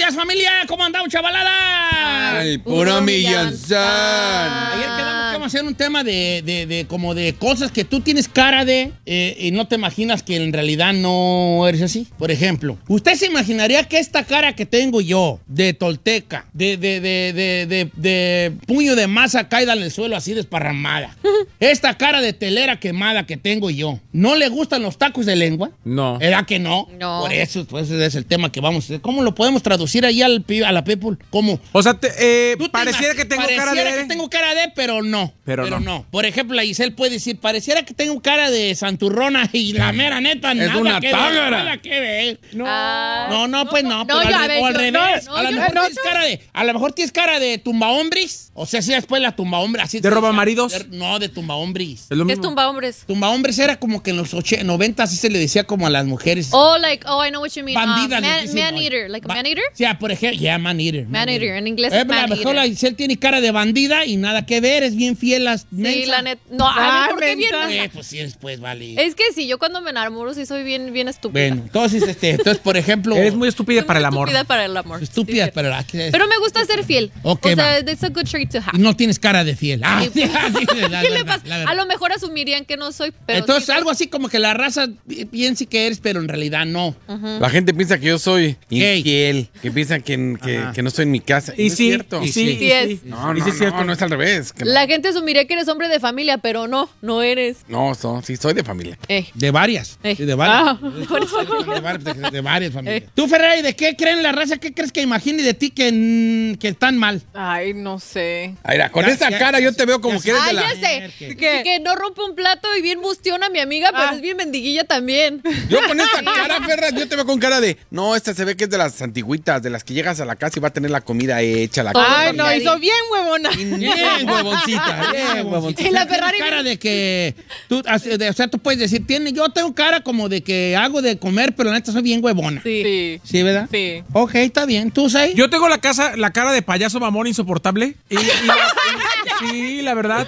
días, familia. ¿Cómo andamos, chavalada? Ay, puro millonzón. Ayer quedamos que vamos a hacer un tema de como de cosas que tú tienes cara de y no te imaginas que en realidad no eres así. Por ejemplo, ¿usted se imaginaría que esta cara que tengo yo, de tolteca, de puño de masa caída en el suelo así desparramada, esta cara de telera quemada que tengo yo, ¿no le gustan los tacos de lengua? No. ¿Verdad que no? No. Por eso, pues ese es el tema que vamos a hacer. ¿Cómo lo podemos traducir ahí a la people? ¿Cómo? O sea, Tú te pareciera que tengo cara pareciera de... que tengo cara de, pero no. Pero no. Por ejemplo, la Giselle puede decir, pareciera que tengo cara de santurrona y la mera neta, nada una que ver, tágara. nada que ver. Ah, Pues no. Pero yo, a al ver, o al yo- revés. no, A lo yo- mejor no, tienes cara de, a lo mejor tienes cara de tumbahombres. O sea, sí, después la tumbahombres. Así ¿De robamaridos? No, de tumbahombres. Es lo ¿Qué es mismo. tumba hombres? Tumbahombres era como que en los 90 así se le decía como a las mujeres. Oh, I know what you mean. Bandidas. les dicen, Man eater, like a man eater? Sí, por ejemplo, man eater. Man eater, en inglés A es man lo mejor la eater. Giselle tiene cara de bandida y nada que ver, es bien fiel a Sí, la neta. No, a ver, ¿por qué bien? Pues sí, después, vale. Es que sí, yo cuando me enamoro sí soy bien estúpida. Bueno, entonces, por ejemplo... Eres muy estúpida Soy para el muy amor. Estúpida para el amor. Estúpida, Sí, pero... Pero me gusta ser fiel. Ok, o sea, va. it's a good trait to have. Y no tienes cara de fiel. Ah, Sí. la ¿Qué le verdad, pasa? la verdad. A lo mejor asumirían que no soy, pero Entonces, sí soy. algo así como que la raza piensa que eres, pero en realidad no. La gente piensa que yo soy Gay. infiel, que piensan que no estoy en mi casa. Y no es sí, cierto. y sí, Sí es. No, Y sí es cierto. no es al revés. que La gente asumiría que eres hombre de familia, pero no eres. no, sí, soy de familia. De varias. Eh. Sí, de varias. Por eso. De varias familias. Tú, Ferrari, ¿de qué creen la raza? ¿Qué crees que imagine de ti que están mal? Ay, no sé. Mira, con Ya- esa ya- cara yo te veo como ya- que eres Ah, de la... ya sé. ¿Qué? Que no rompe un plato y bien bustiona a mi amiga, pero es bien mendiguilla también. Yo con esta cara, Ferra, yo te veo con cara de... No, esta se ve que es de las antiguitas, de las que llegas a la casa y va a tener la comida hecha, la Todo. Ay, con no, cariño. hizo bien, huevona. Bien, huevoncita, bien, huevoncita. Y la O sea, tienes Ferrari cara de que o sea, tú puedes decir, yo tengo cara como de que hago de comer, pero la neta soy bien huevona. Sí. Sí. ¿Sí, verdad? Sí. Ok, está bien. ¿Tú, Sai? Yo tengo la cara de payaso mamón insoportable. Sí, la verdad.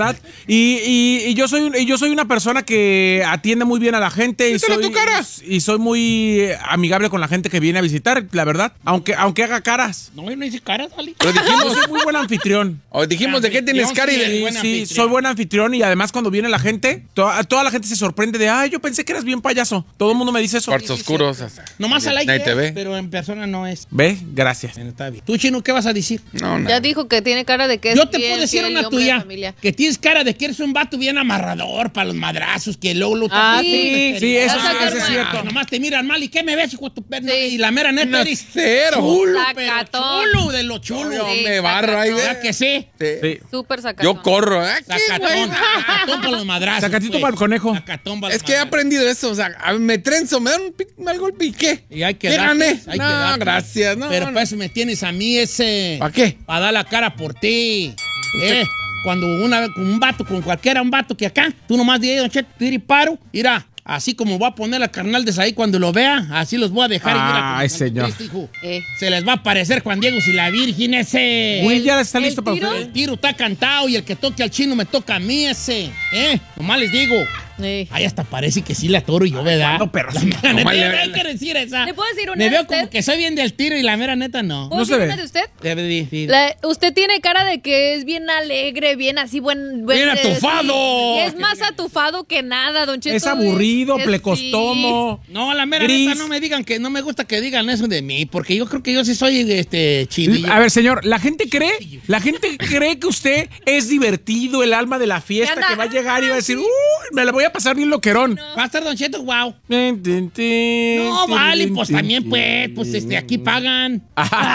Y yo soy una persona que atiende muy bien a la gente y Quítale soy, tu cara. y soy muy amigable con la gente que viene a visitar, la verdad. Aunque haga caras. No, yo no hice caras, ¿vale? Pero Yo dijimos, soy muy buen anfitrión. de qué tienes cara y de... Sí, buen Sí, anfitrión. soy buen anfitrión y además cuando viene la gente, toda la gente se sorprende de, yo pensé que eras bien payaso. Todo el mundo me dice eso. Cuartos oscuros. Nomás al Nadie aire, te ve. pero en persona no es. ¿Ve? Gracias. Bueno, está bien. ¿Tú, Chino, qué vas a decir? No, no. Ya dijo que tiene cara de que es Yo te bien puedo decir fiel y una hombre de tuya, familia. que tienes cara de que eres un vato bien amarrador para los madrazos, que luego Ah, sí. Sí, eso Vas a sí, eso es sacar cierto. Que nomás te miran mal y ¿qué me ves, hijo de tu perna? Sí. Y la mera neta eres Cero. chulo, pero Sacatón. chulo de lo chulo. Yo Sí, me barro ahí, ¿Verdad ¿ves? que sí? Sí. Súper sacatón. Yo corro, ¿eh? ¿Qué, güey? Sacatón para los madrazos. Sacatito pues. para el conejo. Sacatón para los Es que he madrazos. aprendido eso, o sea, me trenzo, me dan un mal golpe y ¿qué? Y hay que ¿Qué darte, gané? hay que No, darte. gracias, no. Pero no. pues me tienes a mí ese... ¿Para qué? Para dar la cara por ti. Cuando un vato, con cualquiera, un vato que acá, tú nomás di, don Cheto, tira y paro, mira, así como voy a poner la carnales ahí cuando lo vea, así los voy a dejar. y mira, como Ay, Santo señor. Cristo, hijo. Eh. Se les va a aparecer Juan Diego y la Virgen ese. Will ya está el listo para tiro. usted. El tiro está cantado y el que toque al chino me toca a mí ese. Nomás les digo. Ay, hasta parece que sí la atoro yo, ¿verdad? No, pero La sí. mera Nomás neta, le- hay que decir esa. ¿Le puedo decir una Me de veo usted? como que soy bien del tiro y la mera neta no. ¿Puedo No se decir ve. una de usted? Debe decir. Usted tiene cara de que es bien alegre, bien así, buen ¡Bien atufado! sí. Y es más atufado que nada, don Cheto. Es aburrido, es- plecostomo. No, la mera Gris. neta no me digan que no me gusta que digan eso de mí, porque yo creo que yo sí soy chidillo. A ver, señor, la gente cree que usted es divertido, el alma de la fiesta, Anda. que va a llegar y va a decir, me la voy a pasar bien loquerón. Va a estar Don Cheto, wow. No, No, vale, pues también, pues, aquí pagan.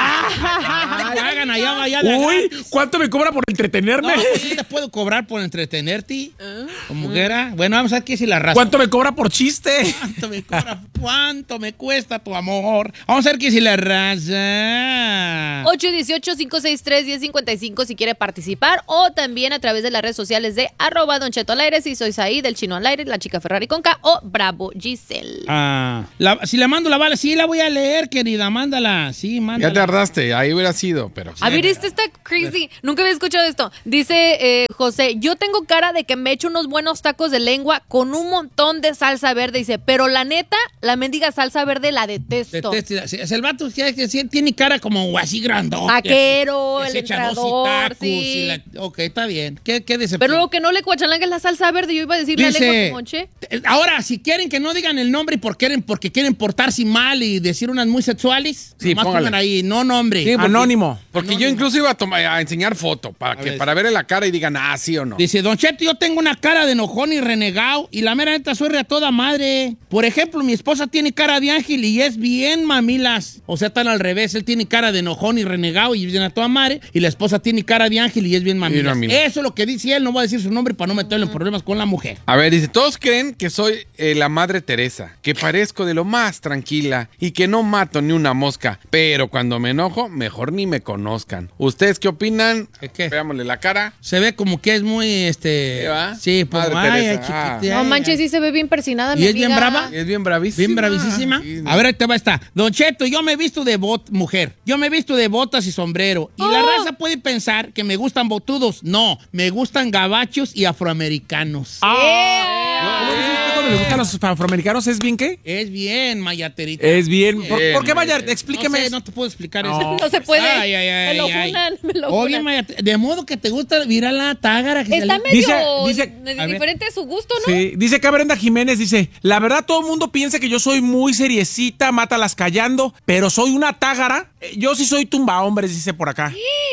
Pagan allá de Uy, gratis. ¿cuánto me cobra por entretenerme? No, pues sí te puedo cobrar por entretenerte. Como quiera. Bueno, vamos a ver qué si la raza. ¿Cuánto me cobra por chiste? ¿Cuánto me cuesta tu amor? Vamos a ver qué si la raza. 818-563-1055 si quiere participar o también a través de las redes sociales de @Don Cheto al aire si sois ahí del Chino al aire, la chica Ferrari con K o Bravo Giselle. Si le mando la bala, sí la voy a leer, querida, mándala. Sí, mándala. Ya tardaste, ahí hubiera sido, pero... A ver, este está crazy. Nunca había escuchado esto. Dice José, yo tengo cara de que me echo unos buenos tacos de lengua con un montón de salsa verde. Dice, pero la neta, la mendiga salsa verde la detesto. Es el vato que sí tiene cara como así grandón. Taquero, el se echa dos entrador, tacos sí. Ok, está bien. ¿Qué decepción? Pero lo que no le cuachalanga es la salsa verde. Yo iba a decir la lengua con monche. Ahora, si quieren que no digan el nombre porque quieren portarse mal y decir unas muy sexuales, sí, nomás pongan ahí, no nombre. Sí, Anónimo. Porque yo incluso iba a enseñar foto para ver la cara y digan, sí o no. Dice, Don Cheto, yo tengo una cara de enojón y renegado y la mera neta soy a toda madre. Por ejemplo, mi esposa tiene cara de ángel y es bien mamilas. O sea, están al revés. Él tiene cara de enojón y renegado y es bien a toda madre. Y la esposa tiene cara de ángel y es bien mamilas. Eso es lo que dice él. No voy a decir su nombre para no meterle en problemas con la mujer. A ver, dice, todos creen que soy la madre Teresa, que parezco de lo más tranquila y que no mato ni una mosca. Pero cuando me enojo, mejor ni me conozcan. ¿Ustedes qué opinan? ¿Qué? Veámosle la cara. Se ve como que es muy, Sí, pues, Madre Teresa. chiquitita. No manches, sí se ve bien persinada, ¿Y mi es bien amiga. brava? Es bien bravísima. Bien bravísima. Sí. A ver, ahí te va esta. Don Cheto, yo me he visto de mujer. Yo me he visto de botas y sombrero. Y la raza puede pensar que me gustan botudos. No, me gustan gabachos y afroamericanos. ¿Cómo dices tú cuando le gustan los afroamericanos? ¿Es bien qué? Es bien, mayaterita. Es bien. ¿Por qué vaya? Mayate. Explíqueme. No sé, no te puedo explicar No. eso. No se puede. Ay, me lo funan, me lo Oye, funan. Mayate, de modo que te gusta, mira la tágara que Está salió. medio a ver. diferente de su gusto, ¿no? Sí, dice acá Brenda Jiménez, dice, la verdad todo el mundo piensa que yo soy muy seriecita, mátalas callando, pero soy una tágara. Yo sí soy tumba hombres, dice por acá.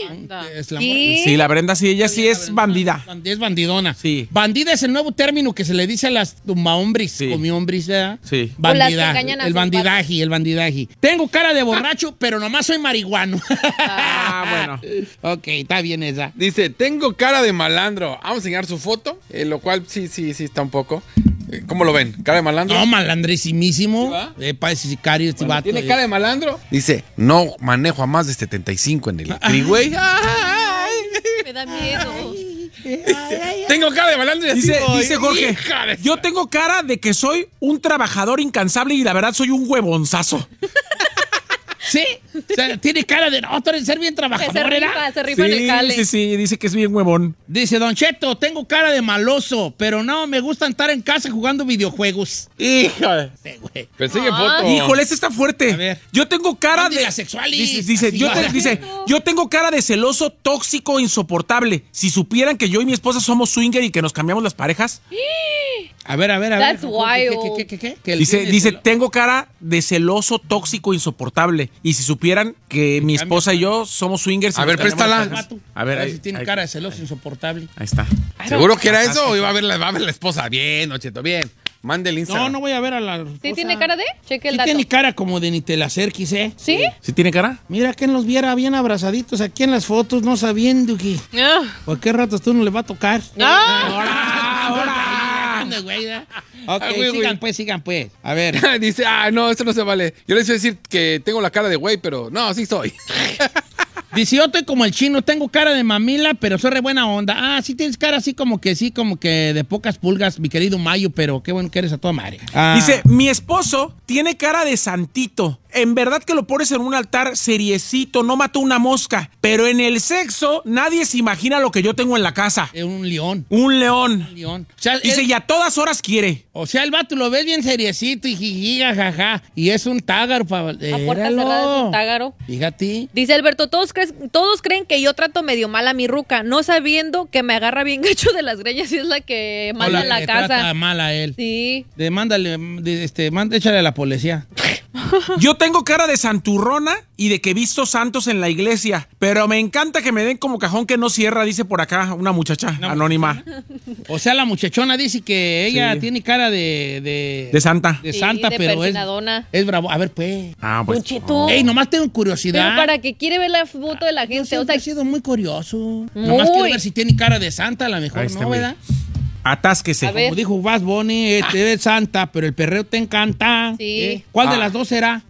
Es la ¿Qué? Sí, la Brenda sí, ella sí es bandida. Es bandidona. Sí. Bandida es el nuevo término que se le dice a las tumbahombres, Sí. comiombres, ¿verdad? Sí. O las que Bandida, engañan a el sus bandidaje, el bandidaje. Tengo cara de borracho, pero nomás soy marihuano. Ah, bueno. Ok, está bien esa. Dice, tengo cara de malandro. Vamos a enseñar su foto, lo cual sí está un poco. ¿Cómo lo ven? ¿Cara de malandro? No, malandrísimísimo. ¿Sí va? Parece sicario este vato. ¿Tiene cara de malandro? Dice, no manejo a más de 75 en el freeway. Me da miedo. Tengo cara de malandro y así Dice, voy. dice Jorge, Hija de- yo tengo cara de que soy un trabajador incansable y la verdad soy un huevonzazo. Sí, o sea, tiene cara de no, de ser bien trabajador, ¿era? Se rifa en el jale. Sí, dice que es bien huevón. Dice, Don Cheto, tengo cara de maloso, pero no, me gusta estar en casa jugando videojuegos. Hija. Sí, güey. Pues sigue foto. Híjole, este está fuerte. A ver. Yo tengo cara No de... digas sexualis. Dice, Así yo, va. dice, yo tengo cara de celoso, tóxico, insoportable. Si supieran que yo y mi esposa somos swinger y que nos cambiamos las parejas. A ver. That's wild. ¿Qué? Que él Dice, tiene dice, celo- tengo cara de celoso, tóxico, insoportable. Y si supieran que mi esposa y yo somos swingers. y A nos ver, cambiamos préstala. las parejas. A ver, A ver ahí, si tiene ahí. cara de celoso insoportable. Ahí está. ¿Seguro que era eso o iba a ver la esposa? Bien, Ocheto, bien. Mande el Instagram. No voy a ver a la... ¿Sí tiene cara de? Cheque el Sí dato. tiene cara como de ni te la acerques, ¿eh? ¿Sí? ¿Sí tiene cara? Mira que los viera bien abrazaditos aquí en las fotos, no sabiendo que... Ah, ¿Por qué ratos tú no le va a tocar? ¡Ahora! Ande, güey, ¿eh? Ok, Ah, güey, sigan pues. A ver. Dice, no, esto no se vale. Yo les iba a decir que tengo la cara de güey, pero no, sí soy. Dice, yo estoy como el chino, tengo cara de mamila, pero soy re buena onda. Ah, sí tienes cara así como que de pocas pulgas, mi querido Mayo, pero qué bueno que eres a toda madre. Ah, Dice, mi esposo tiene cara de santito. En verdad que lo pones en un altar seriecito, no mató una mosca. Pero en el sexo, nadie se imagina lo que yo tengo en la casa. un león. Un león. León. O sea, Dice, y a todas horas quiere. el vato lo ves bien seriecito y jijiga, jaja. Y es un tágaro, A puerta cerrada es un tágaro. Fíjate. Dice Alberto, todos creen que yo trato medio mal a mi ruca, no sabiendo que me agarra bien gacho de las greñas y es la que manda en la le casa. trata mal a él. Sí. Échale a la policía. Yo tengo cara de santurrona y de que he visto santos en la iglesia. Pero me encanta que me den como cajón que no cierra, dice por acá una muchacha anónima. O sea, la muchachona dice que ella Sí. tiene cara de santa. de Sí, santa, de pero persinadona. es bravo. A ver, pues. Ah, pues. Don Cheto. Ey, nomás tengo curiosidad. Pero para que quiere ver la foto de la gente, o Siempre sea, ha sido muy curioso. Muy. Nomás quiero ver si tiene cara de santa, a lo mejor Ahí está, no, güey. ¿verdad? Atásquese. A ver. Como dijo Bad Bunny, te ves santa, pero el perreo te encanta. Sí. ¿Cuál de las dos será?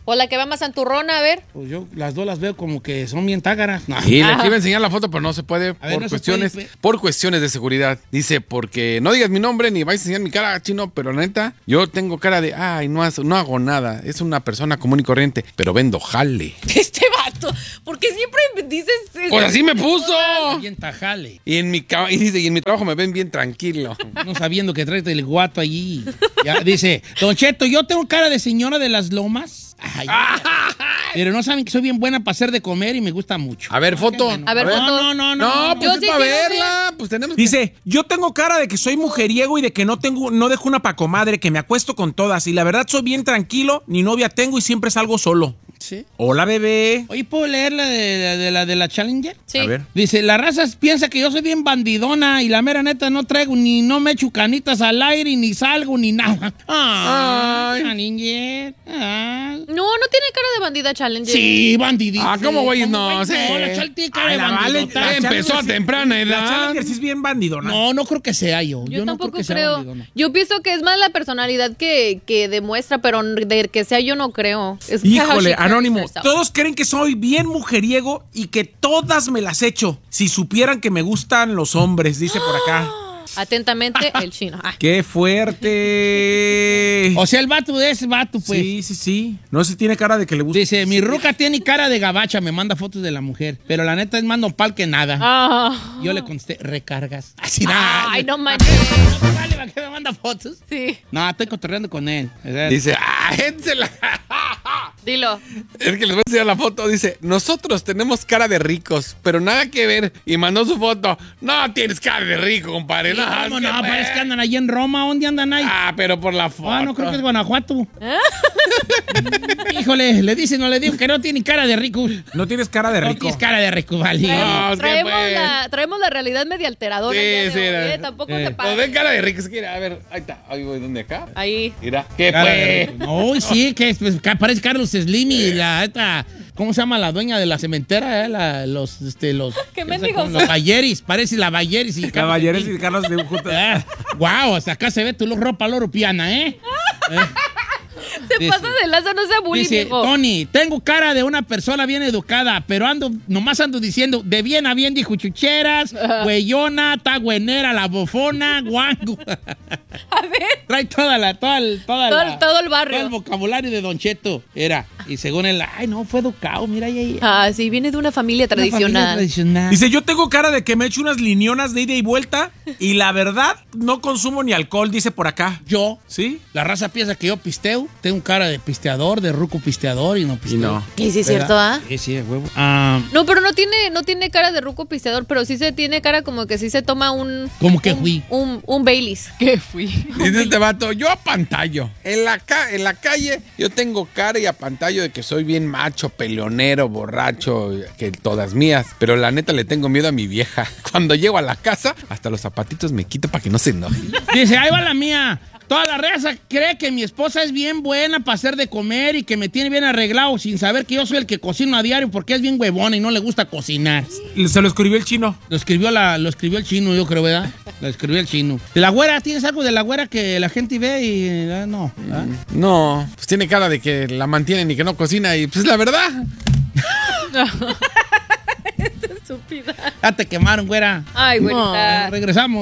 O la que va más santurrona, a ver. Pues yo las dos las veo como que son bien tágaras. No. Y le iba a enseñar la foto, pero no se puede ver, no se puede. por cuestiones de seguridad. Dice, porque no digas mi nombre ni vais a enseñar mi cara, chino, pero la neta, yo tengo cara de, ay, no hago nada. Es una persona común y corriente, pero vendo jale. Este vato, ¿por qué siempre dices eso? Pues así me puso. Bien tajale. Y en mi trabajo me ven bien tranquilo. No sabiendo que trae el guato allí. Ya, dice, Don Cheto, yo tengo cara de señora de las lomas. Ay, pero no saben que soy bien buena para hacer de comer y me gusta mucho. A ver, foto. Bueno. A ver, foto. No. Pues Yo sí es para quiero verla. Pues tenemos Dice, yo tengo cara de que soy mujeriego y de que no dejo una pa' comadre, que me acuesto con todas. Y la verdad soy bien tranquilo, ni novia tengo y siempre salgo solo. Sí. Hola, bebé. Oye, ¿puedo leer la de la Challenger? Sí. A ver. Dice, la raza piensa que yo soy bien bandidona y la mera neta no traigo no me echo canitas al aire ni salgo ni nada. Ay, Challenger. Ay. No tiene cara de bandida Challenger. Sí, bandidita. Ah, ¿cómo güey? No, güey? sí. No, la Chal tiene cara Ay, de la vale, bandidota. la Empezó a Challenger sí- temprana La edad. Challenger sí es bien bandidona. No creo que sea yo. Yo no tampoco creo que sea creo. bandidona. Yo pienso que es más la personalidad que demuestra, pero de que sea yo no creo. Es Híjole, how she carries Anónimo, herself. todos creen que soy bien mujeriego y que todas me las echo. Si supieran que me gustan los hombres, dice por acá. Atentamente, el chino. Ay. ¡Qué fuerte! O sea, el vato es vato, pues. Sí. No se tiene cara de que le gusta. Dice, mi ruca tiene cara de gabacha, me manda fotos de la mujer, pero la neta es más nopal que nada. Ah. Yo le contesté, recargas. Así nada. Ay, no manches. Vale, ¿para qué me manda fotos? Sí. No, estoy cotorreando con él. Dice, énsela. Dilo. Es que les voy a enseñar la foto. Dice, nosotros tenemos cara de ricos, pero nada que ver. Y mandó su foto. No tienes cara de rico, compadre. Sí, ¿cómo no? pues. Parece que andan allí en Roma. ¿Dónde andan ahí? Pero por la foto. No creo que es Guanajuato. Híjole, le dicen o le digo que no tiene cara de rico. No tienes cara de No rico. tienes cara de rico, vale. No, es que Traemos, pues. traemos la realidad media alteradora. Sí, el día de hoy, sí, Tampoco eh. se No paga. ven cara de rico. Es que, a ver, ahí está. Ahí voy, ¿dónde acá? Ahí. Mira, ¿qué Cara de pues? rico. No, sí, que pues, parece Carlos Slim y ¿cómo se llama la dueña de la cementera? los ¿Qué mendigos? los Bayeris, parece la Bayeris y Caballeros y Carlos de juntos. Wow, hasta acá se ve tu ropa loropiana, ¿eh? Se Dice- pasa de laza, no sea bullying, Dice, viejo. Tony, tengo cara de una persona bien educada, pero nomás ando diciendo, de bien a bien dijo chucheras, güeyona, tagüenera, la bofona, guango. A ver. Trae todo el barrio. todo el vocabulario de Don Cheto. Y según él, ay, no, fue educado, mira ahí. Ah, sí, viene de una familia Una familia tradicional. tradicional. Dice, yo tengo cara de que me echo unas linionas de ida y vuelta y la verdad no consumo ni alcohol, dice por acá. Yo, ¿Sí? la raza piensa que yo pisteo, tengo cara de pisteador, de ruco pisteador y no pisteo. Y no. Y sí es cierto, ¿ah? Sí, sí, de huevo. No, pero no tiene cara de ruco pisteador, pero sí se tiene cara como que sí se toma un... ¿Cómo que fui? Un Baileys. ¿Qué fui? Dice este vato, yo apantallo. En la calle yo tengo cara y apantallo de que soy bien macho, peleonero, borracho, que todas mías. Pero la neta le tengo miedo a mi vieja. Cuando llego a la casa, hasta los zapatitos me quito para que no se enoje. Dice, ahí va la mía. Toda la raza cree que mi esposa es bien buena para hacer de comer y que me tiene bien arreglado sin saber que yo soy el que cocino a diario porque es bien huevona y no le gusta cocinar. Se lo escribió el chino. Lo escribió el chino, yo creo, ¿verdad? Lo escribió el chino. ¿De la güera? ¿Tienes algo de la güera que la gente ve y no? ¿verdad? No, pues tiene cara de que la mantienen y que no cocina y pues la verdad. Estúpida. Ya te quemaron, güera. Ay, güerita. Regresamos.